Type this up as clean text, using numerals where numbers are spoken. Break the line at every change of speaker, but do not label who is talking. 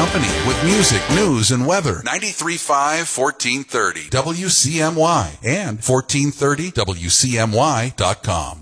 company with music, news, and weather. 93.5 1430 WCMY and 1430WCMY.com.